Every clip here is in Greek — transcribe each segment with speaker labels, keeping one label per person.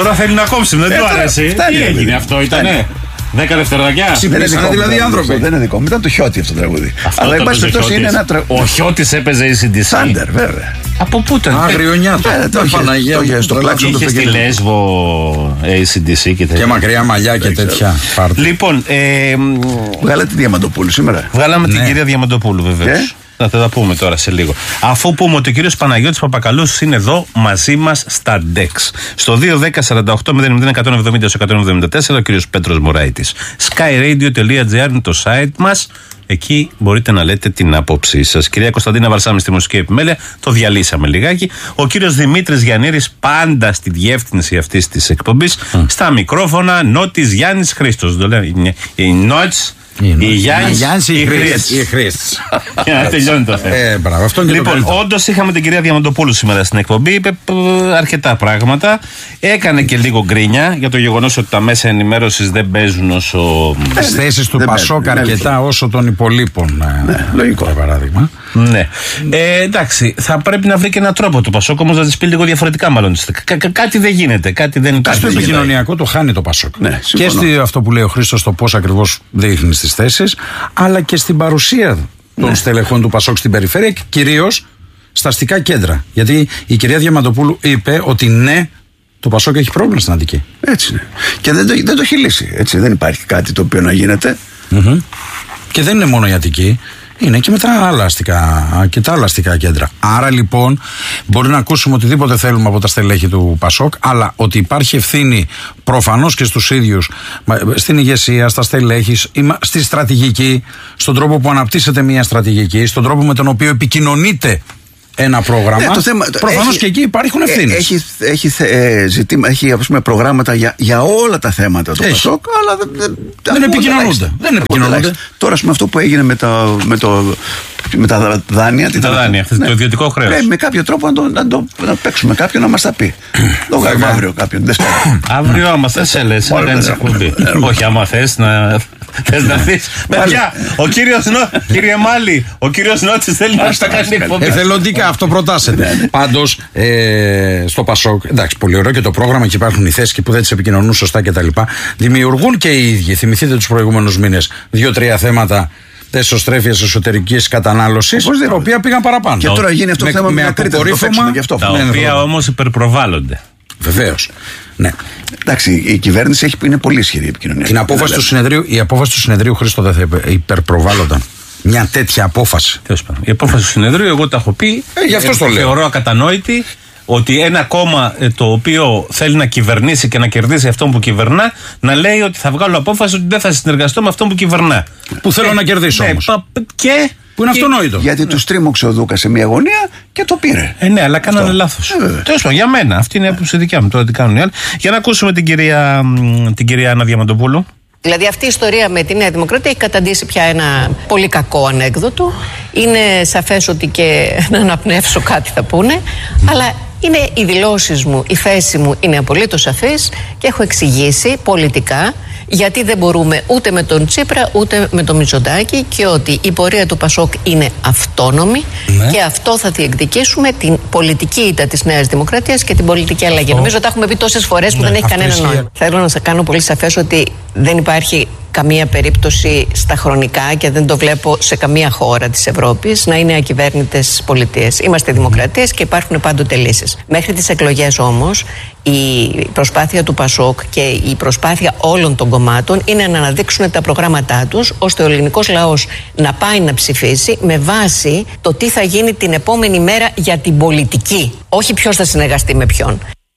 Speaker 1: Τώρα θέλει να κόψει, δεν του άρεσε. Τι έγινε αυτό, ήτανε 10 δευτερολακιά.
Speaker 2: Ξυπνήσανε δηλαδή οι άνθρωποι.
Speaker 3: Δεν είναι δικό μου, ήταν το Χιώτη αυτό το τραγούδι.
Speaker 1: Αλλά εν πάση περιπτώσει είναι ένα τραγούδι. Ο Χιώτης έπαιζε ACDC.
Speaker 3: Σάντερ, βέβαια.
Speaker 1: Από πού ήταν?
Speaker 2: Αγριονιάτα.
Speaker 1: Είχε στη Λέσβο ACDC και τέτοια.
Speaker 2: Και μακριά μαλλιά και τέτοια.
Speaker 1: Λοιπόν,
Speaker 3: βγάλατε τη Διαμαντοπούλου σήμερα.
Speaker 1: Βγάλαμε την κυρία Διαμαντοπούλου, βεβαίως. Θα τα πούμε τώρα σε λίγο. Αφού πούμε ότι ο κύριος Παναγιώτης Παπακαλούς είναι εδώ μαζί μας στα DEX. Στο 210-48-00-170-174 ο κύριος Πέτρος Μωράητης. skyradio.gr είναι το site μας. Εκεί μπορείτε να λέτε την άποψή σας. Κυρία Κωνσταντίνα Βαρσάμι στη μουσική επιμέλεια, το διαλύσαμε λιγάκι. Ο κύριος Δημήτρης Γιαννήρης πάντα στη διεύθυνση αυτής της εκπομπής. Στα μικρόφωνα, Νότης Γιάννης Χρήστος. Το λένε οι Νότς. Η Γιάννης ή η
Speaker 2: Χρήστης.
Speaker 1: Τελειώνει το θέμα. Λοιπόν, όντως είχαμε την κυρία Διαμαντοπούλου σήμερα στην εκπομπή. Είπε αρκετά πράγματα. Έκανε και λίγο γκρίνια για το γεγονός ότι τα μέσα ενημέρωσης δεν παίζουν όσο.
Speaker 2: Τις θέσεις του Πασόκ αρκετά όσο των υπολείπων.
Speaker 3: Λογικό
Speaker 2: παράδειγμα.
Speaker 1: Ναι. Εντάξει, θα πρέπει να βρει και έναν τρόπο το Πασόκ όμως να τις πει λίγο διαφορετικά, μάλλον. Κάτι δεν γίνεται. Κάτι δεν υπάρχει.
Speaker 2: Στο επικοινωνιακό το χάνει το Πασόκ. Και αυτό που λέει ο Χρήστος, το πώς ακριβώς δείχνει στις θέσεις, αλλά και στην παρουσία των στελεχών του Πασόκ στην περιφέρεια και κυρίως στα αστικά κέντρα. Γιατί η κυρία Διαμαντοπούλου είπε ότι ναι, το Πασόκ έχει πρόβλημα στην Αττική.
Speaker 3: Έτσι είναι. Και δεν το έχει λύσει. Έτσι, δεν υπάρχει κάτι το οποίο να γίνεται.
Speaker 2: Και δεν είναι μόνο η Αττική. Είναι και με τα άλλα αστικά κέντρα. Άρα λοιπόν μπορεί να ακούσουμε οτιδήποτε θέλουμε από τα στελέχη του Πασόκ, αλλά ότι υπάρχει ευθύνη προφανώς και στους ίδιους, στην ηγεσία, στα στελέχη, στη στρατηγική, στον τρόπο που αναπτύσσεται μια στρατηγική, στον τρόπο με τον οποίο επικοινωνείται ένα πρόγραμμα. Προφανώς και εκεί υπάρχουν ευθύνες.
Speaker 3: Έχει ας πούμε, προγράμματα για όλα τα θέματα του Πασόκ, αλλά
Speaker 2: δεν επικοινωνούνται.
Speaker 3: Τώρα, με αυτό που έγινε με τα δάνεια.
Speaker 1: Το ιδιωτικό χρέος.
Speaker 3: Με κάποιο τρόπο να παίξουμε κάποιον να μας τα πει. Το βγάλουμε αύριο κάποιον.
Speaker 1: Αύριο, άμα θες, έλες να κάνεις εκπομπή. Όχι, άμα θες να δεις. Παιδιά, κύριε Μάλι, ο κύριος Νότσης θέλει να τα κάνει εκπομπή.
Speaker 2: Εθελοντικά, αυτό προτάσσεται. Πάντως, στο Πασόκ, εντάξει, πολύ ωραίο και το πρόγραμμα και υπάρχουν οι θέσεις που δεν τις επικοινωνούν σωστά κτλ. Δημιουργούν και οι ίδιοι. Θυμηθείτε τους προηγούμενους μήνες 2-3 θέματα εσωστρέφειας εσωτερικής κατανάλωσης, τα οποία πήγαν παραπάνω.
Speaker 3: Και τώρα γίνει αυτό το θέμα με
Speaker 2: αποκορύφωμα,
Speaker 1: τα οποία όμως υπερπροβάλλονται.
Speaker 2: Βεβαίως. Ναι.
Speaker 3: Εντάξει, η κυβέρνηση είναι πολύ ισχυρή επικοινωνία.
Speaker 2: Την απόφαση του συνεδρίου, Χρήστο, δεν θα υπερπροβάλλονταν. Μια τέτοια απόφαση.
Speaker 1: Η απόφαση του συνεδρίου, εγώ τα έχω πει.
Speaker 2: Γι' αυτό το λέω.
Speaker 1: Θεωρώ ακατανόητη ότι ένα κόμμα το οποίο θέλει να κυβερνήσει και να κερδίσει αυτόν που κυβερνά, να λέει ότι θα βγάλω απόφαση ότι δεν θα συνεργαστώ με αυτόν που κυβερνά.
Speaker 2: Που θέλω να κερδίσω όμως. Που είναι αυτονόητο.
Speaker 3: Γιατί του τρίμωξε ο Δούκας σε μια γωνία και το πήρε.
Speaker 1: Ναι, αλλά κάνανε λάθος. Τέλος πάντων, για μένα. Αυτή είναι η άποψη δικιά μου. Τώρα τι κάνουν οι άλλοι. Για να ακούσουμε την κυρία Άννα Διαμαντοπούλου.
Speaker 4: Δηλαδή αυτή η ιστορία με τη Νέα Δημοκρατία έχει καταντήσει πια ένα πολύ κακό ανέκδοτο. Είναι σαφές ότι και να αναπνεύσω κάτι θα πούνε, αλλά είναι οι δηλώσεις μου, η θέση μου είναι απολύτως σαφής και έχω εξηγήσει πολιτικά γιατί δεν μπορούμε ούτε με τον Τσίπρα ούτε με τον Μητσοτάκη και ότι η πορεία του Πασόκ είναι αυτόνομη και αυτό θα διεκδικήσουμε, την πολιτική ήττα της Νέας Δημοκρατίας και την πολιτική αλλαγή. Νομίζω ότι τα έχουμε πει τόσες φορές που δεν έχει κανένα νόημα. Θέλω να σας κάνω πολύ σαφές ότι δεν υπάρχει καμία περίπτωση στα χρονικά και δεν το βλέπω σε καμία χώρα της Ευρώπης να είναι ακυβέρνητες πολιτείες. Είμαστε δημοκρατίες και υπάρχουν πάντοτε λύσεις. Μέχρι τις εκλογές όμως η προσπάθεια του Πασόκ και η προσπάθεια όλων των κομμάτων είναι να αναδείξουν τα προγράμματά τους ώστε ο ελληνικός λαός να πάει να ψηφίσει με βάση το τι θα γίνει την επόμενη μέρα για την πολιτική. Όχι ποιος θα συνεργαστεί με ποιον.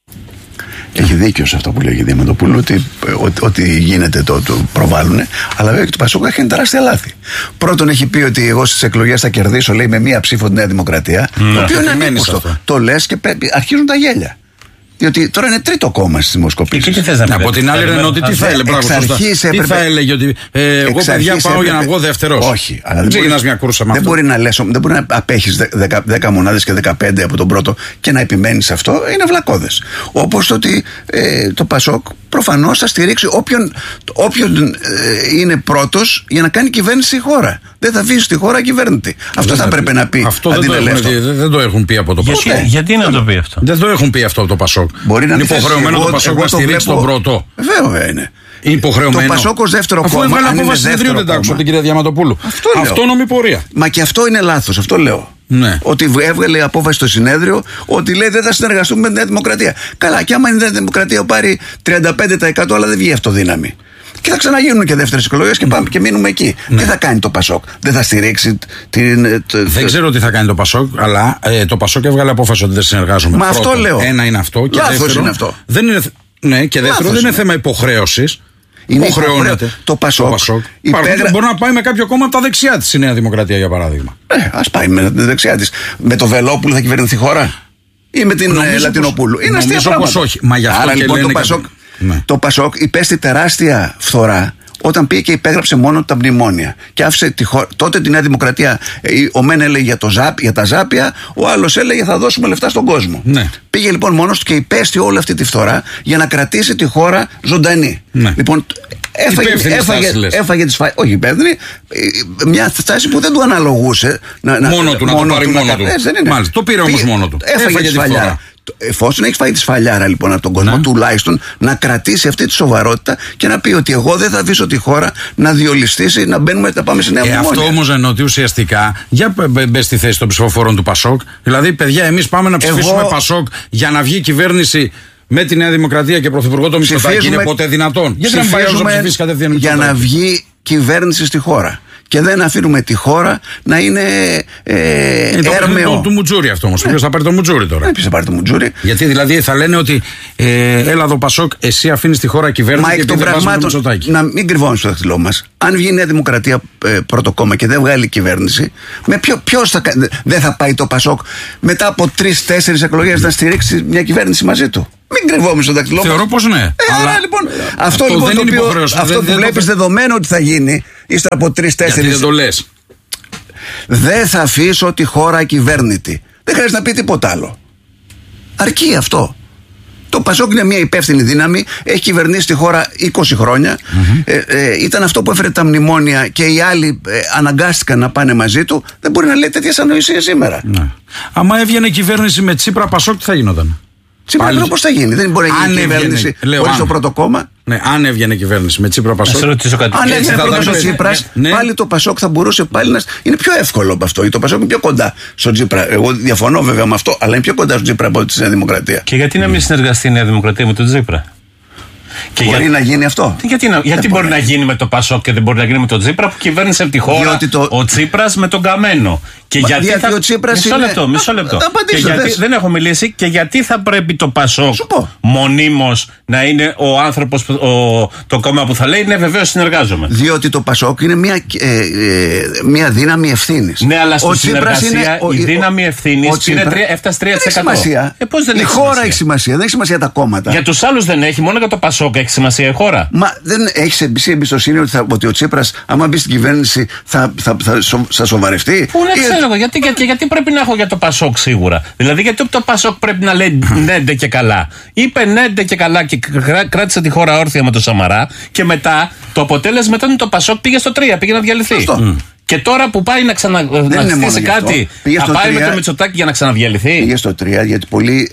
Speaker 3: Έχει δίκιο σε αυτό που λέει η Διαμαντοπούλου, ότι γίνεται το προβάλλουν, αλλά βέβαια και το Πασόκ έχει τεράστια λάθη. Πρώτον, έχει πει ότι εγώ στις εκλογές θα κερδίσω, λέει, με μία ψήφο τη Νέα Δημοκρατία. Το οποίο είναι ανήκουστο. Το λες και αρχίζουν τα γέλια. Διότι τώρα είναι τρίτο κόμμα στις δημοσκοπήσεις.
Speaker 2: Από την άλλη, Ρενότη, τι θα έλεγε. Τι θα έλεγε, ότι εγώ παιδιά πάω για να βγω δεύτερος.
Speaker 3: Όχι.
Speaker 2: Δεν
Speaker 3: μπορεί να απέχεις 10 μονάδες και 15 από τον πρώτο και να επιμένεις αυτό. Είναι βλακώδες. Όπως ότι το Πασόκ προφανώς θα στηρίξει όποιον είναι πρώτος για να κάνει κυβέρνηση η χώρα. δεν θα αφήσει τη χώρα κυβέρνητη. Αυτό θα πρέπει να πει.
Speaker 2: Αυτό δεν το έχουν πει από το Πασόκ.
Speaker 1: Γιατί να το πει αυτό?
Speaker 2: Δεν το έχουν πει αυτό από το Πασόκ.
Speaker 3: Μπορεί να
Speaker 2: είναι υποχρεωμένο το Πασόκ να στηρίξει τον πρώτο.
Speaker 3: Βέβαια είναι.
Speaker 2: Υποχρεωμένο.
Speaker 3: Το Πασόκ ως δεύτερο κόμμα.
Speaker 2: Αφού έβγαλε απόφαση συνεδρίου, δεν τα άκουσα από την κυρία Διαματοπούλου. Αυτόνομη πορεία.
Speaker 3: Μα και αυτό είναι λάθος, αυτό λέω.
Speaker 2: Ναι.
Speaker 3: Ότι έβγαλε απόφαση στο συνέδριο ότι λέει δεν θα συνεργαστούμε με τη Νέα Δημοκρατία. Καλά, και άμα η Νέα Δημοκρατία πάρει 35%, αλλά δεν βγει αυτοδύναμη. Και θα ξαναγίνουν και δεύτερες εκλογές και πάμε και μείνουμε εκεί. Τι θα κάνει το Πασόκ? Δεν θα στηρίξει
Speaker 2: Δεν ξέρω τι θα κάνει το Πασόκ, αλλά το Πασόκ έβγαλε απόφαση ότι δεν συνεργάζομαι.
Speaker 3: Μα αυτό λέω.
Speaker 2: Ένα είναι αυτό. Και
Speaker 3: λάθος
Speaker 2: δεύτερο,
Speaker 3: είναι αυτό.
Speaker 2: Δεν είναι, ναι, και δεύτερο, δεν είναι θέμα υποχρέωσης. Υποχρεώνεται.
Speaker 3: Το Πασόκ.
Speaker 2: Μπορεί να πάει με κάποιο κόμμα από τα δεξιά της η Νέα Δημοκρατία, για παράδειγμα.
Speaker 3: Ας πάει με τα δεξιά της. Με το Βελόπουλο θα κυβερνηθεί η χώρα? Ή με την Λατινοπούλου? Είναι αστεία πράγματα.
Speaker 2: Όχι. Μα γι' αυτό
Speaker 3: άρα
Speaker 2: και
Speaker 3: λοιπόν
Speaker 2: λένε
Speaker 3: το Πασόκ υπέστη τεράστια φθορά όταν πήγε και υπέγραψε μόνο τα μνημόνια και άφησε τη χώρα. Τότε τη Νέα Δημοκρατία, ο μεν έλεγε για τα ζάπια, ο άλλος έλεγε θα δώσουμε λεφτά στον κόσμο.
Speaker 2: Ναι.
Speaker 3: Πήγε λοιπόν μόνος του και υπέστη όλη αυτή τη φθορά για να κρατήσει τη χώρα ζωντανή.
Speaker 2: Ναι.
Speaker 3: Λοιπόν, έφαγε τις όχι υπεύθυνη, μια στάση που δεν του αναλογούσε.
Speaker 2: Μόνο του, να το πάρει μόνο του. Μάλιστα, το πήρε όμως μόνο του.
Speaker 3: Έφαγε τη φαλιάρα. Εφόσον έχει φάει τη σφαλιάρα λοιπόν από τον κόσμο, τουλάχιστον να κρατήσει αυτή τη σοβαρότητα και να πει ότι εγώ δεν θα αφήσω τη χώρα να διολυστήσει, να μπαίνουμε να πάμε σε νέα μνημόνια.
Speaker 2: Αυτό όμως εννοώ ότι ουσιαστικά, για μπε στη θέση των ψηφοφόρων του Πασόκ, δηλαδή παιδιά, εμείς πάμε να ψηφίσουμε Πασόκ για να βγει η κυβέρνηση με τη Νέα Δημοκρατία και πρωθυπουργό το Μητσοτάκη. Είναι ποτέ δυνατόν? Γιατί να πάει να ψηφίσει κατευθείαν
Speaker 3: για να βγει κυβέρνηση στη χώρα. Και δεν αφήνουμε τη χώρα να είναι έρμεο.
Speaker 2: Του Μουτζούρι αυτό όμως. Ποιος θα πάρει το Μουτζούρι τώρα?
Speaker 3: Ποιος θα πάρει το Μουτζούρι?
Speaker 2: Γιατί δηλαδή θα λένε ότι έλα εδώ Πασόκ, εσύ αφήνεις τη χώρα κυβέρνηση. Μα εκ των πραγμάτων,
Speaker 3: να μην κρυβόμαστε στο δάχτυλό μας. Αν βγει η Νέα Δημοκρατία πρώτο κόμμα και δεν βγάλει κυβέρνηση, ποιος δεν θα πάει το Πασόκ μετά από 3-4 εκλογές να στηρίξει μια κυβέρνηση μαζί του? Μην κρυβόμαστε στο δάχτυλό μας.
Speaker 2: Θεωρώ πως ναι.
Speaker 3: Αλλά λοιπόν, αυτό λοιπόν που βλέπεις δεδομένο ότι θα γίνει ύστερα από 3-4.
Speaker 2: Γιατί δεν το λες?
Speaker 3: Δεν θα αφήσω τη χώρα ακυβέρνητη. Δεν χρειάζεται να πει τίποτα άλλο. Αρκεί αυτό. Το Πασόκ είναι μια υπεύθυνη δύναμη. Έχει κυβερνήσει τη χώρα 20 χρόνια. Ήταν αυτό που έφερε τα μνημόνια και οι άλλοι αναγκάστηκαν να πάνε μαζί του. Δεν μπορεί να λέει τέτοιες ανοησίες σήμερα.
Speaker 2: Ναι. Άμα έβγαινε τι με Τσίπρα Πασόκ, τι θα γινόταν?
Speaker 3: Σήμερα πώς θα γίνει? Δεν μπορεί να γίνει κυβέρνηση χωρίς το πρώτο κόμμα.
Speaker 2: Ναι, αν έβγαινε κυβέρνηση με Τσίπρα Πασόκ.
Speaker 3: Αν έβγαινε πρώτος ο Τσίπρας, πάλι το Πασόκ θα μπορούσε πάλι να. Είναι πιο εύκολο από αυτό. Το Πασόκ είναι πιο κοντά στον Τσίπρα. Εγώ διαφωνώ βέβαια με αυτό, αλλά είναι πιο κοντά στον Τσίπρα από τη Νέα Δημοκρατία.
Speaker 1: Και γιατί να μην συνεργαστεί η Νέα Δημοκρατία με τον Τσίπρα?
Speaker 3: Και μπορεί να γίνει αυτό.
Speaker 1: Γιατί μπορεί να γίνει με το Πασόκ και δεν μπορεί να γίνει με τον Τσίπρα που κυβέρνησε τη χώρα ο Τσίπρας με τον Καμένο? Και γιατί
Speaker 3: ο Τσίπρας
Speaker 1: μισό λεπτό. Και γιατί, δεν έχω μιλήσει. Και γιατί θα πρέπει το Πασόκ μονίμως να είναι ο άνθρωπος, το κόμμα που θα λέει ναι, βεβαίως συνεργάζομαι?
Speaker 3: Διότι το Πασόκ είναι μια δύναμη ευθύνης.
Speaker 1: Ναι, αλλά στη συνεργασία η δύναμη ευθύνης έφτασε 3%.
Speaker 3: Πώς δεν έχει σημασία? Η χώρα έχει σημασία, δεν έχει σημασία τα κόμματα.
Speaker 1: Για τους άλλους δεν έχει, μόνο για το Πασόκ έχει σημασία η χώρα.
Speaker 3: Μα δεν έχει εμπιστοσύνη ότι ο Τσίπρας, άμα μπει στην κυβέρνηση, θα σοβαρευτεί?
Speaker 1: Πού να ξέρω εγώ, γιατί πρέπει να έχω για το Πασόκ σίγουρα? Δηλαδή, γιατί το Πασόκ πρέπει να λέει νέντε και καλά? Είπε νέντε και καλά και κράτησε τη χώρα όρθια με το Σαμαρά, και μετά το αποτέλεσμα ήταν το Πασόκ πήγε στο 3, πήγε να διαλυθεί. Και τώρα που πάει να ξαναστήσει κάτι, θα πάει με το Μητσοτάκη για να ξαναδιαλυθεί?
Speaker 3: Πήγε στο 3 γιατί πολλοί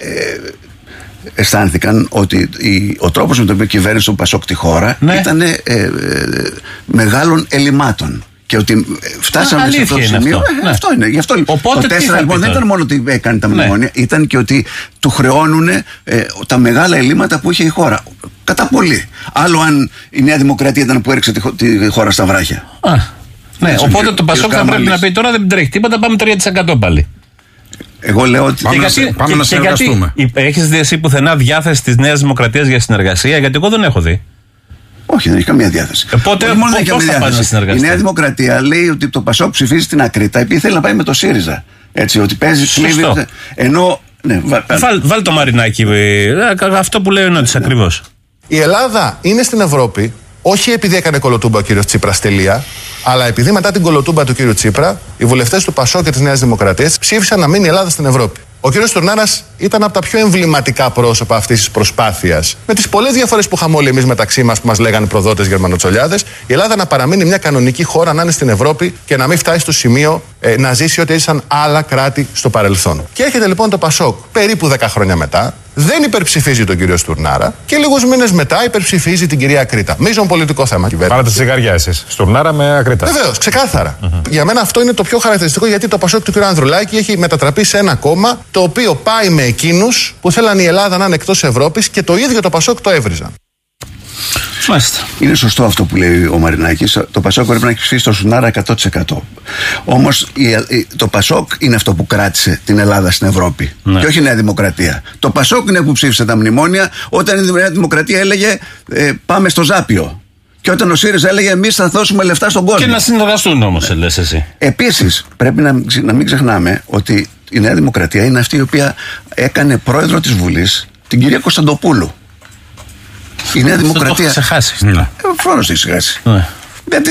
Speaker 3: αισθάνθηκαν ότι ο τρόπος με τον οποίο κυβέρνησε ο Πασόκ τη χώρα ήταν μεγάλων ελλημάτων. Και ότι φτάσαμε σε αυτό το σημείο. Αυτό είναι. Γι' αυτό
Speaker 1: οπότε,
Speaker 3: το 4 λοιπόν δεν ήταν μόνο ότι έκανε τα μνημόνια, ήταν και ότι του χρεώνουν τα μεγάλα ελλείμματα που είχε η χώρα. Κατά πολύ. Άλλο αν η Νέα Δημοκρατία ήταν που έριξε τη χώρα στα βράχια.
Speaker 1: Ναι, οπότε το Πασόκ θα πρέπει να πει τώρα δεν τρέχει τίποτα, πάμε 3% πάλι.
Speaker 3: Εγώ λέω ότι.
Speaker 2: Πάμε να συνεργαστούμε.
Speaker 1: Έχεις δει εσύ πουθενά διάθεση της Νέας Δημοκρατίας για συνεργασία? Γιατί εγώ δεν έχω δει.
Speaker 3: Όχι, δεν έχει καμία διάθεση.
Speaker 1: Οπότε πώς θα πας να συνεργαστεί?
Speaker 3: Η Νέα Δημοκρατία λέει ότι το Πασόκ ψηφίζει στην Ακρίτα επειδή θέλει να πάει με το ΣΥΡΙΖΑ. Έτσι, ότι παίζει κλείβει. Ενώ. Ναι,
Speaker 1: βάλ το Μαρινάκι. Αυτό που λέει είναι ότι ακριβώς.
Speaker 5: Η Ελλάδα είναι στην Ευρώπη όχι επειδή έκανε κολοτούμπα ο κύριος Τσίπρας, τελεία, αλλά επειδή μετά την κολοτούμπα του κύριου Τσίπρα οι βουλευτές του Πασόκ και της Νέας Δημοκρατίας ψήφισαν να μείνει η Ελλάδα στην Ευρώπη. Ο κ. Στουρνάρας ήταν από τα πιο εμβληματικά πρόσωπα αυτής της προσπάθειας. Με τις πολλές διαφορές που είχαμε όλοι εμείς μεταξύ μας, που μας λέγανε προδότες Γερμανοτσολιάδες, η Ελλάδα να παραμείνει μια κανονική χώρα, να είναι στην Ευρώπη και να μην φτάσει στο σημείο να ζήσει ό,τι έζησαν άλλα κράτη στο παρελθόν. Και έρχεται λοιπόν το Πασόκ περίπου 10 χρόνια μετά, δεν υπερψηφίζει τον κύριο Στουρνάρα και λίγους μήνες μετά υπερψηφίζει την κυρία Ακρίτα. Μείζον πολιτικό θέμα.
Speaker 6: Πάρατε τη ζυγαριά εσείς. Στουρνάρα με Ακρίτα.
Speaker 5: Βεβαίως, ξεκάθαρα. Για μένα αυτό είναι το πιο χαρακτηριστικό, γιατί το Πασόκ του κ. Ανδρουλάκη έχει μετατραπεί σε ένα κόμμα το οποίο πάει με εκείνους που θέλαν η Ελλάδα να είναι εκτός Ευρώπης και το ίδιο το Πασόκ το έβριζαν.
Speaker 1: Μάλιστα.
Speaker 3: Είναι σωστό αυτό που λέει ο Μαρινάκης. Το Πασόκ πρέπει να έχει ψηφίσει το Στουρνάρα 100%. Όμως το Πασόκ είναι αυτό που κράτησε την Ελλάδα στην Ευρώπη. Ναι. Και όχι η Νέα Δημοκρατία. Το Πασόκ είναι που ψήφισε τα μνημόνια όταν η Νέα Δημοκρατία έλεγε πάμε στο Ζάπιο. Και όταν ο ΣΥΡΙΖΑ έλεγε εμείς θα δώσουμε λεφτά στον κόσμο.
Speaker 1: Και να συνεργαστούν όμως, λες εσύ.
Speaker 3: Επίσης, πρέπει να μην ξεχνάμε ότι η Νέα Δημοκρατία είναι αυτή η οποία έκανε πρόεδρο της Βουλής την κυρία Κωνσταντοπούλου. Η Νέα Δημοκρατία.
Speaker 1: Το έχει ξεχάσει.
Speaker 3: Φρόνος το έχει ξεχάσει. Γιατί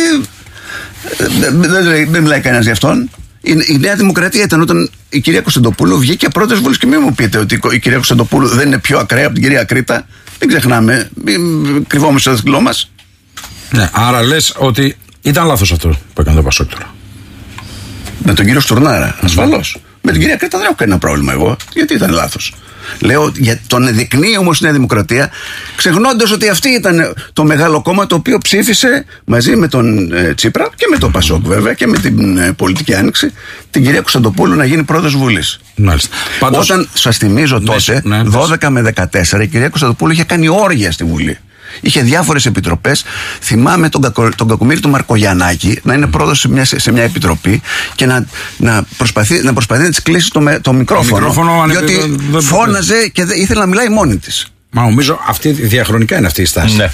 Speaker 3: δεν μιλάει κανένας γι' αυτόν. Η Νέα Δημοκρατία ήταν όταν η κυρία Κωνσταντοπούλου βγήκε πρώτος Βουλής. Και μην μου πείτε ότι η κυρία Κωνσταντοπούλου δεν είναι πιο ακραία από την κυρία Ακρίτα. Δεν ξεχνάμε. Μην κρυβόμαστε στο δάχτυλό μας.
Speaker 2: Ναι, άρα λες ότι ήταν λάθος αυτό που έκανε το Πασόκ τώρα.
Speaker 3: Με τον κύριο Στουρνάρα, ασφαλώς. Με την κυρία Κρήτα δεν έχω κανένα πρόβλημα εγώ. Γιατί ήταν λάθος. Λέω, τον εδεικνύει όμως η Νέα Δημοκρατία, ξεχνώντας ότι αυτή ήταν το μεγάλο κόμμα το οποίο ψήφισε μαζί με τον Τσίπρα και με τον Πασόκ βέβαια και με την πολιτική άνοιξη την κυρία Κωνσταντοπούλου να γίνει πρόεδρος Βουλής.
Speaker 2: Μάλιστα.
Speaker 3: Όταν σας θυμίζω τότε, 12 με 14, η κυρία Κωνσταντοπούλου είχε κάνει όργια στη Βουλή. Είχε διάφορες επιτροπές. Θυμάμαι τον Κακομοίρη του Μαρκογιαννάκη να είναι πρόεδρος σε μια επιτροπή και να προσπαθεί να της κλείσει το μικρόφωνο. Διότι φώναζε και ήθελε να μιλάει μόνη της.
Speaker 2: Μα νομίζω διαχρονικά είναι αυτή η στάση.
Speaker 1: Ναι.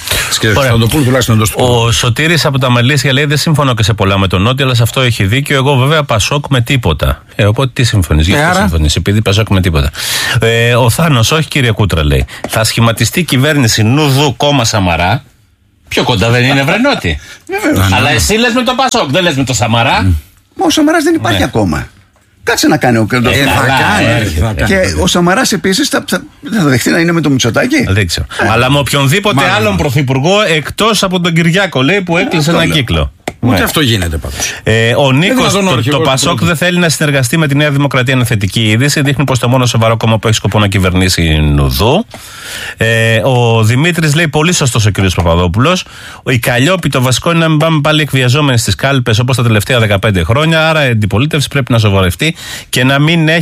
Speaker 1: Ο Σωτήρης από τα Μελίσια λέει: δεν συμφωνώ και σε πολλά με τον Νότι, αλλά σε αυτό έχει δίκιο. Εγώ βέβαια Πασόκ με τίποτα. Οπότε τι συμφωνείς? Γιατί συμφωνείς? Επειδή Πασόκ με τίποτα. Ο Θάνος, όχι κύριε Κούτρα, λέει: θα σχηματιστεί κυβέρνηση Νουδού κόμμα Σαμαρά. Πιο κοντά δεν είναι, βρε Νότι? Αλλά εσύ λες με το Πασόκ, δεν λες με το Σαμαρά.
Speaker 3: Μα ο Σαμαράς δεν υπάρχει ακόμα. Κάτσε να κάνει ο Και ο Σαμαράς επίσης θα δεχτεί να είναι με το Μητσοτάκη.
Speaker 1: Δεν ξέρω. Αλλά με οποιονδήποτε άλλον πρωθυπουργό εκτός από τον Κυριάκο, λέει, που έκλεισε ένα κύκλο.
Speaker 2: Ούτε αυτό γίνεται πάντως.
Speaker 1: Ο Νίκος, το Πασόκ δεν θέλει να συνεργαστεί με τη Νέα Δημοκρατία, είναι θετική είδηση. Δείχνει πως το μόνο σοβαρό κόμμα που έχει σκοπό να κυβερνήσει Νουδού. Ο Δημήτρης λέει: πολύ σωστός ο κ. Παπαδόπουλος. Η Καλλιόπη, το βασικό είναι να μην πάμε πάλι εκβιαζόμενοι στις κάλπες όπως τα τελευταία 15 χρόνια. Άρα η αντιπολίτευση πρέπει να σοβαρευτεί και να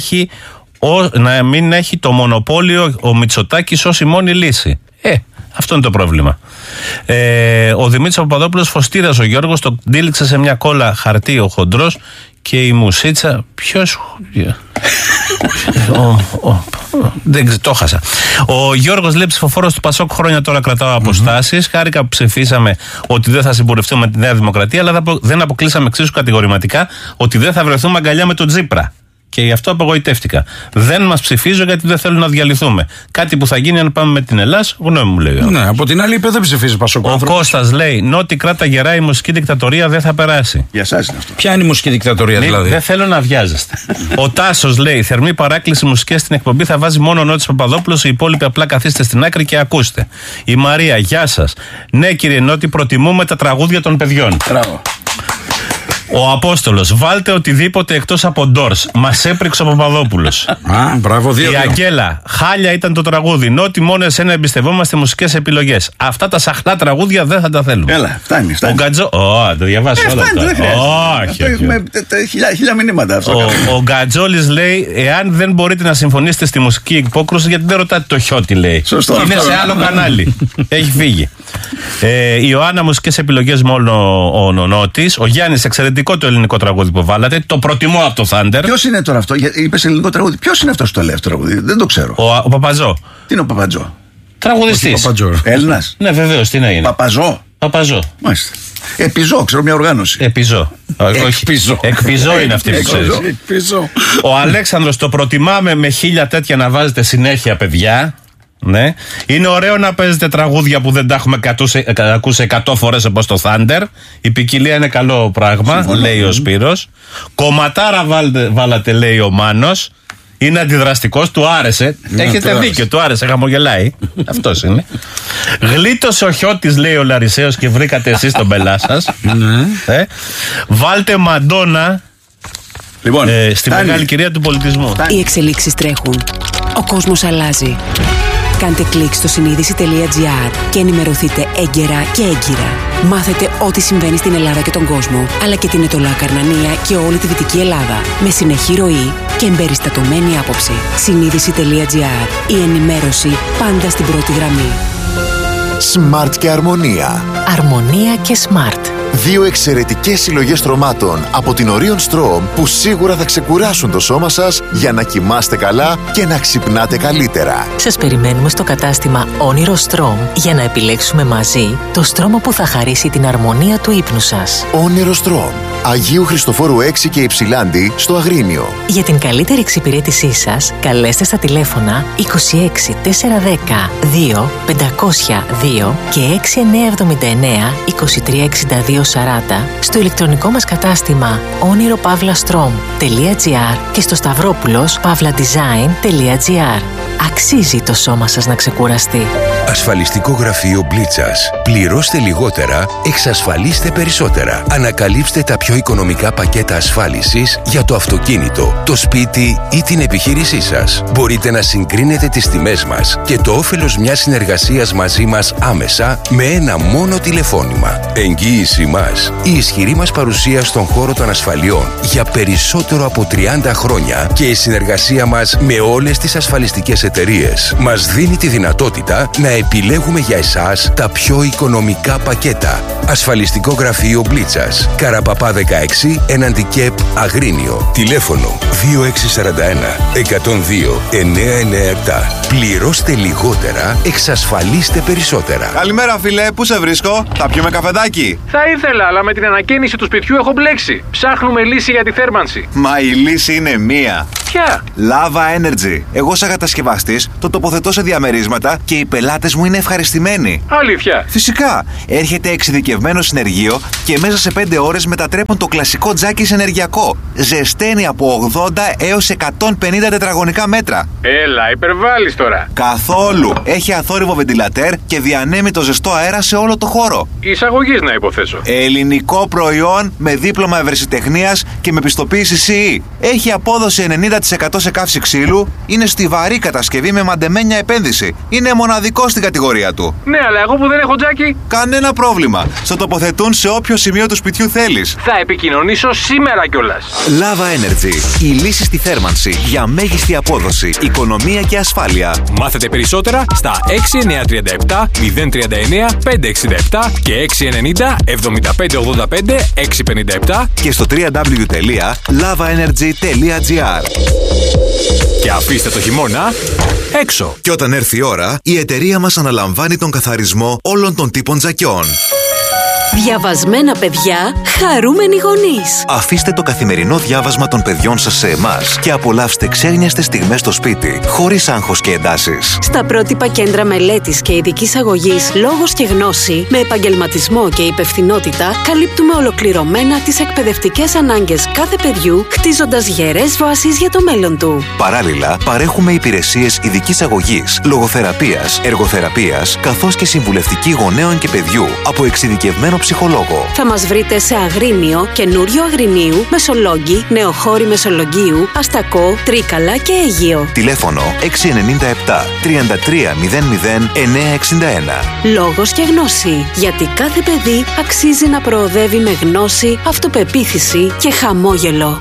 Speaker 1: μην έχει το μονοπόλιο ο Μητσοτάκης ως η μόνη λύση. Αυτό είναι το πρόβλημα. Ο Δημήτρης Παπαδόπουλος, φωστήρας ο Γιώργος, το τύλιξε σε μια κόλλα χαρτί ο χοντρός και η μουσίτσα. Ποιος? Δεν το χάσα. Ο Γιώργος λέει: ψηφοφόρος του Πασόκ χρόνια τώρα κρατάω αποστάσεις. Χάρηκα που ψηφίσαμε ότι δεν θα συμπορευτούμε με τη Νέα Δημοκρατία, αλλά δεν αποκλείσαμε εξίσου κατηγορηματικά ότι δεν θα βρεθούμε αγκαλιά με τον Τσίπρα. Και γι' αυτό απογοητεύτηκα. Δεν μας ψηφίζω γιατί δεν θέλουν να διαλυθούμε. Κάτι που θα γίνει αν πάμε με την Ελλάς, γνώμη μου λέει.
Speaker 2: Ναι, από την άλλη είπε δεν ψηφίζει Πασόκ.
Speaker 1: Ο Κώστας λέει: Νότι κράτα γερά, η μουσική δικτατορία δεν θα περάσει.
Speaker 3: Για εσάς είναι αυτό.
Speaker 2: Ποια είναι η μουσική δικτατορία δηλαδή?
Speaker 1: Δεν θέλω να βιάζεστε. Ο Τάσος λέει: θερμή παράκληση μουσικές στην εκπομπή θα βάζει μόνο ο Νότης Παπαδόπουλος. Οι υπόλοιποι απλά καθίστε στην άκρη και ακούστε. Η Μαρία, γεια σας. Ναι, κύριε Νότι, προτιμούμε τα τραγούδια των παιδιών.
Speaker 3: Μπράβο.
Speaker 1: Ο Απόστολος, βάλτε οτιδήποτε εκτός από Ντόρς. Μας έπριξε ο Παπαδόπουλος.
Speaker 2: Μπράβο,
Speaker 1: Η Αγγέλα, χάλια ήταν το τραγούδι. Νότι μόνο εσένα εμπιστευόμαστε μουσικές επιλογές. Αυτά τα σαχλά τραγούδια δεν θα τα θέλουμε.
Speaker 3: Έλα, φτάνει.
Speaker 1: Ο Γκατζό. Το διαβάσω όλα αυτά.
Speaker 3: Έχουμε χίλια μηνύματα αυτό.
Speaker 1: Ο Γκατζόλης λέει: εάν δεν μπορείτε να συμφωνήσετε στη μουσική υπόκρουση, γιατί δεν ρωτάτε το Χιώτη, λέει.
Speaker 3: Σωστό.
Speaker 1: Είναι σε άλλο κανάλι. Έχει φύγει. Η Ιωάννα, μουσικές επιλογές μόνο ο Νονότης. Ο Γιάννης, εξαιρετικό το ελληνικό τραγούδι που βάλατε. Το προτιμώ από το Thunder.
Speaker 3: Ποιος είναι τώρα αυτό? Είπες ελληνικό τραγούδι. Ποιος είναι αυτός που το λέει αυτό το τραγούδι? Δεν το ξέρω.
Speaker 1: Ο Παπαζό.
Speaker 3: Τι είναι ο Παπατζό?
Speaker 1: Τραγουδιστής.
Speaker 3: Έλληνας.
Speaker 1: Ναι, βεβαίως, τι να είναι. Παπαζό.
Speaker 3: Μάλιστα. Επιζώ, ξέρω μια οργάνωση.
Speaker 1: Εκπιζώ είναι αυτή που ξέρεις. Ο Αλέξανδρος, το προτιμάμε με 1000 τέτοια να βάζετε συνέχεια, παιδιά. Ναι. Είναι ωραίο να παίζετε τραγούδια που δεν τα έχουμε ακούσει 100 φορές όπως το Thunder. Η ποικιλία είναι καλό πράγμα. Συμφωνώ. Λέει ο Σπύρος. Κομματάρα βάλατε, λέει ο Μάνος. Είναι αντιδραστικός, του άρεσε. Έχετε δίκιο, του άρεσε, χαμογελάει. Αυτός είναι. Γλίτωσε ο Χιώτης, λέει ο Λαρισαίος, και βρήκατε εσείς τον πελά σας. Βάλτε Μαντόνα στη μεγάλη κυρία του πολιτισμού.
Speaker 7: Οι εξελίξεις τρέχουν. Ο κόσμος αλλάζει. Κάντε κλικ στο συνείδηση.gr και ενημερωθείτε έγκαιρα και έγκυρα. Μάθετε ό,τι συμβαίνει στην Ελλάδα και τον κόσμο, αλλά και την Ετωλά Καρνανία και όλη τη Δυτική Ελλάδα. Με συνεχή ροή και εμπεριστατωμένη άποψη. Συνείδηση.gr. Η ενημέρωση πάντα στην πρώτη γραμμή.
Speaker 8: Smart και Αρμονία.
Speaker 9: Αρμονία και Smart.
Speaker 8: Δύο εξαιρετικές συλλογές στρωμάτων από την Orion Strom που σίγουρα θα ξεκουράσουν το σώμα σας για να κοιμάστε καλά και να ξυπνάτε καλύτερα.
Speaker 9: Σας περιμένουμε στο κατάστημα Όνειρο Strom για να επιλέξουμε μαζί το στρώμα που θα χαρίσει την αρμονία του ύπνου σας.
Speaker 8: Όνειρο Strom. Αγίου Χριστοφόρου 6 και Υψηλάντη στο Αγρίνιο.
Speaker 9: Για την καλύτερη εξυπηρέτησή σας, καλέστε στα τηλέφωνα 26 410 2 502 και 6979 2362 40 στο ηλεκτρονικό μας κατάστημα oniropavlastrom.gr και στο stavropoulos.pavladesign.gr. Αξίζει το σώμα σας να ξεκουραστεί.
Speaker 10: Ασφαλιστικό γραφείο Μπλίτσας. Πληρώστε λιγότερα, εξασφαλίστε περισσότερα. Ανακαλύψτε τα πιο οικονομικά πακέτα ασφάλισης για το αυτοκίνητο, το σπίτι ή την επιχείρησή σας. Μπορείτε να συγκρίνετε τις τιμές μας και το όφελος μιας συνεργασίας μαζί μας άμεσα με ένα μόνο τηλεφώνημα. Εγγύηση μας. Η ισχυρή μας παρουσία στον χώρο των ασφαλιών για περισσότερο από 30 χρόνια και η συνεργασία μας με όλες τις ασφαλιστικές εταιρείες μας δίνει τη δυνατότητα να επιλέγουμε για εσάς τα πιο οικονομικά πακέτα. Ασφαλιστικό γραφείο Μπλίτσας. Καραπαπά 16, έναντι ΚΕΠ Αγρίνιο. Τηλέφωνο 2641 102 997. Πληρώστε λιγότερα, εξασφαλίστε περισσότερα.
Speaker 11: Καλημέρα, φίλε, πού σε βρίσκω? Θα πιούμε καφεδάκι?
Speaker 12: Θα ήθελα, αλλά με την ανακαίνιση του σπιτιού έχω μπλέξει. Ψάχνουμε λύση για τη θέρμανση.
Speaker 11: Μα η λύση είναι μία.
Speaker 12: Ποια?
Speaker 11: Lava Energy. Εγώ σαν κατασκευαστής το τοποθετώ σε διαμερίσματα και οι πελάτες μου είναι ευχαριστημένοι.
Speaker 12: Αλήθεια?
Speaker 11: Φυσικά. Έρχεται εξειδικευμένο συνεργείο και μέσα σε 5 ώρες μετατρέπουν το κλασικό τζάκι σε ενεργειακό. Ζεσταίνει από 80 έως 150 τετραγωνικά μέτρα.
Speaker 12: Έλα, υπερβάλλεις τώρα.
Speaker 11: Καθόλου. Έχει αθόρυβο βεντιλατέρ και διανέμει το ζεστό αέρα σε όλο το χώρο.
Speaker 12: Εισαγωγής να υποθέσω.
Speaker 11: Ελληνικό προϊόν με δίπλωμα ευρεσιτεχνίας και με πιστοποίηση CE. Έχει απόδοση 90% σε καύση ξύλου. Είναι στιβαρή κατασκευή με μαντεμένια επένδυση. Είναι μοναδικό στην κατηγορία του.
Speaker 12: Ναι, αλλά εγώ που δεν έχω τζάκι.
Speaker 11: Κανένα πρόβλημα. Στο τοποθετούν σε όποιο σημείο του σπιτιού θέλεις.
Speaker 12: Θα επικοινωνήσω σήμερα κιόλας.
Speaker 11: Lava Energy. Η λύση στη θέρμανση για μέγιστη απόδοση, οικονομία και ασφάλεια.
Speaker 13: Μάθετε περισσότερα στα 6937 039 567 και 690 7585 657
Speaker 11: και στο www.lavaenergy.gr.
Speaker 13: Και αφήστε το χειμώνα έξω.
Speaker 11: Και όταν έρθει η ώρα, η εταιρεία μας αναλαμβάνει τον καθαρισμό όλων των τύπων τζακιών.
Speaker 7: Διαβασμένα παιδιά, χαρούμενοι γονείς.
Speaker 11: Αφήστε το καθημερινό διάβασμα των παιδιών σας σε εμάς και απολαύστε ξέγνιαστες στιγμές στο σπίτι, χωρίς άγχος και εντάσεις.
Speaker 7: Στα πρότυπα κέντρα μελέτης και ειδικής αγωγής Λόγος και Γνώση, με επαγγελματισμό και υπευθυνότητα, καλύπτουμε ολοκληρωμένα τις εκπαιδευτικές ανάγκες κάθε παιδιού, χτίζοντας γερές βάσεις για το μέλλον του.
Speaker 11: Παράλληλα, παρέχουμε υπηρεσίες ειδικής αγωγής, λογοθεραπείας, εργοθεραπείας, καθώς και συμβουλευτική γονέων και παιδιού από εξειδικευμένο ψυχολόγο.
Speaker 7: Θα μας βρείτε σε Αγρίνιο, Καινούριο Αγρινίου, Μεσολόγγι, Νεοχώρη Μεσολογγίου, Αστακό, Τρίκαλα και Αίγυο.
Speaker 11: Τηλέφωνο 697 33 00 961.
Speaker 7: Λόγος και Γνώση. Γιατί κάθε παιδί αξίζει να προοδεύει με γνώση, αυτοπεποίθηση και χαμόγελο.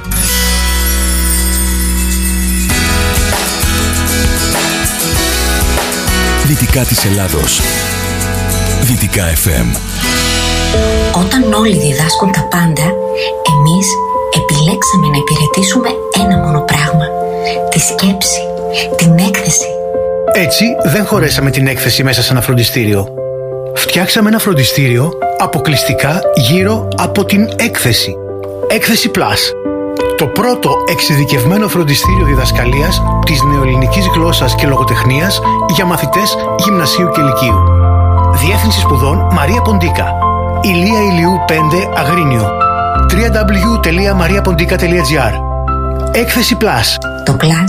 Speaker 10: Δυτικά της Ελλάδος. Δυτικά FM.
Speaker 14: Όταν όλοι διδάσκουν τα πάντα, εμείς επιλέξαμε να υπηρετήσουμε ένα μόνο πράγμα. Τη σκέψη, την έκθεση.
Speaker 15: Έτσι δεν χωρέσαμε την έκθεση μέσα σε ένα φροντιστήριο. Φτιάξαμε ένα φροντιστήριο αποκλειστικά γύρω από την έκθεση. Έκθεση Plus. Το πρώτο εξειδικευμένο φροντιστήριο διδασκαλίας της νεοελληνικής γλώσσας και λογοτεχνίας για μαθητές γυμνασίου και λυκείου. Διεύθυνση σπουδών Μαρία Ποντίκα. Ηλία Ηλιού 5 Αγρίνιο. www.mariapondica.gr. Έκθεση Plus.
Speaker 14: Το Plus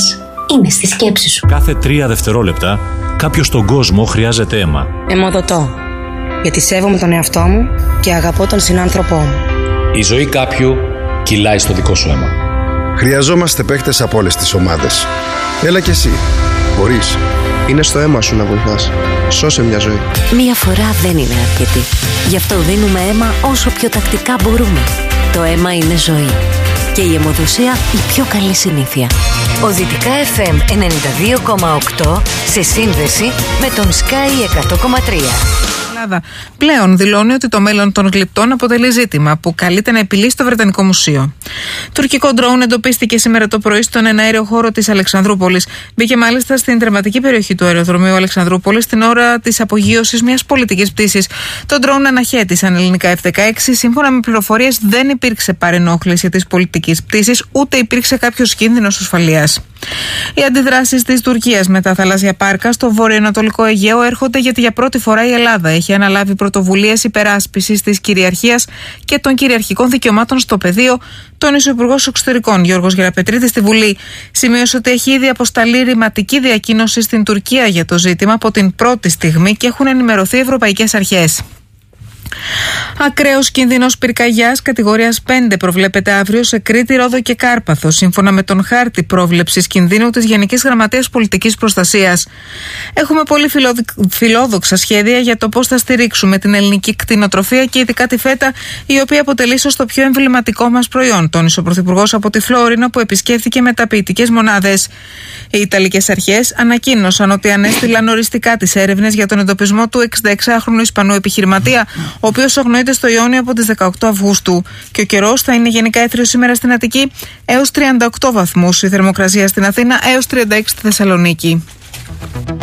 Speaker 14: είναι στη σκέψη σου.
Speaker 16: Κάθε 3 δευτερόλεπτα κάποιος στον κόσμο χρειάζεται αίμα.
Speaker 17: Αιμοδοτώ, γιατί σέβομαι τον εαυτό μου και αγαπώ τον συνάνθρωπό μου.
Speaker 16: Η ζωή κάποιου κυλάει στο δικό σου αίμα.
Speaker 18: Χρειαζόμαστε παίκτες από όλες τις ομάδες. Έλα κι εσύ. Μπορείς.
Speaker 19: Είναι στο αίμα σου να βοηθάς. Σώσε μια ζωή.
Speaker 9: Μία φορά δεν είναι αρκετή. Γι' αυτό δίνουμε αίμα όσο πιο τακτικά μπορούμε. Το αίμα είναι ζωή. Και η αιμοδοσία η πιο καλή συνήθεια. Ο Δυτικά FM 92,8 σε σύνδεση με τον Sky 100,3.
Speaker 20: Πλέον δηλώνει ότι το μέλλον των γλυπτών αποτελεί ζήτημα που καλείται να επιλύσει το Βρετανικό Μουσείο. Τουρκικό ντρόουν εντοπίστηκε σήμερα το πρωί στον εναέριο χώρο της Αλεξανδρούπολης. Μπήκε μάλιστα στην τερματική περιοχή του αεροδρομίου Αλεξανδρούπολης την ώρα της απογείωσης μιας πολιτικής πτήσης. Το ντρόουν αναχέτησαν ελληνικά F-16. Σύμφωνα με πληροφορίες, δεν υπήρξε παρενόχληση της πολιτικής πτήσης, ούτε υπήρξε κάποιος κίνδυνος ασφαλείας. Οι αντιδράσεις της Τουρκίας με τα θαλάσσια πάρκα στο βορειοανατολικό Αιγαίο έρχονται γιατί για πρώτη φορά η Ελλάδα έχει αναλάβει πρωτοβουλίες υπεράσπισης της κυριαρχίας και των κυριαρχικών δικαιωμάτων στο πεδίο, τόνισε ο Υπουργός Εξωτερικών Γιώργος Γεραπετρίτης στη Βουλή. Σημείωσε ότι έχει ήδη αποσταλεί ρηματική διακοίνωση στην Τουρκία για το ζήτημα από την πρώτη στιγμή και έχουν ενημερωθεί ευρωπαϊκές αρχές. Ακραίος κίνδυνος πυρκαγιάς κατηγορίας 5 προβλέπεται αύριο σε Κρήτη, Ρόδο και Κάρπαθο, σύμφωνα με τον χάρτη πρόβλεψης κινδύνου της Γενικής Γραμματείας Πολιτικής Προστασίας. Έχουμε πολύ φιλόδοξα σχέδια για το πώς θα στηρίξουμε την ελληνική κτηνοτροφία και ειδικά τη φέτα, η οποία αποτελεί ίσως το πιο εμβληματικό μας προϊόν, τόνισε ο Πρωθυπουργός από τη Φλόρινα που επισκέφθηκε μεταποιητικές μονάδες. Οι Ιταλικές αρχές ανακοίνωσαν ότι ανέστειλαν οριστικά τις έρευνες για τον εντοπισμό του 66χρονου Ισπανού επιχειρηματία, ο οποίος αγνοείται στο Ιόνιο από τις 18 Αυγούστου. Και ο καιρός θα είναι γενικά έθριος σήμερα στην Αττική έως 38 βαθμούς, η θερμοκρασία στην Αθήνα έως 36 στη Θεσσαλονίκη.